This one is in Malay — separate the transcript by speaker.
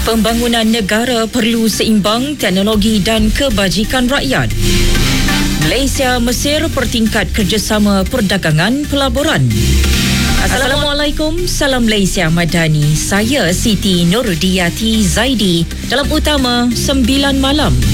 Speaker 1: Pembangunan negara perlu seimbang teknologi dan kebajikan rakyat. Malaysia Mesir pertingkat kerjasama perdagangan pelaburan. Assalamualaikum, salam Malaysia Madani. Saya Siti Nurudiyati Zaidi dalam utama 9 malam.